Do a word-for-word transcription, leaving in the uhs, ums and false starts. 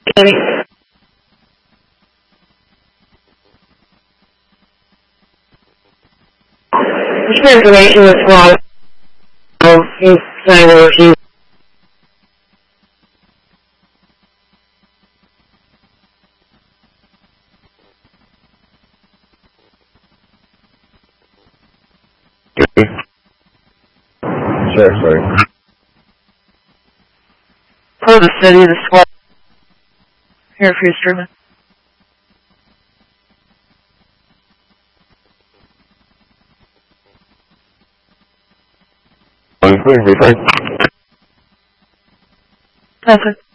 Kenny. This information was wrong. Oh, he's saying that he Sure, sorry. pull the city of the squad here for your streaming. I'm going to be fine. Nothing.